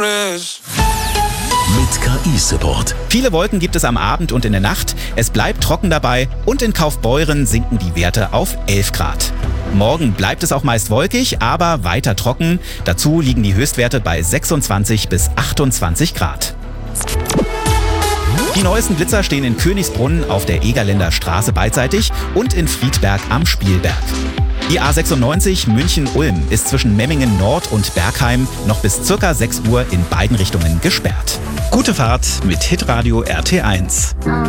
Mit KI-Support. Viele Wolken gibt es am Abend und in der Nacht. Es bleibt trocken dabei und in Kaufbeuren sinken die Werte auf 11 Grad. Morgen bleibt es auch meist wolkig, aber weiter trocken. Dazu liegen die Höchstwerte bei 26 bis 28 Grad. Die neuesten Blitzer stehen in Königsbrunn auf der Egerländer Straße beidseitig und in Friedberg am Spielberg. Die A96 München-Ulm ist zwischen Memmingen Nord und Bergheim noch bis ca. 6 Uhr in beiden Richtungen gesperrt. Gute Fahrt mit Hitradio RT1.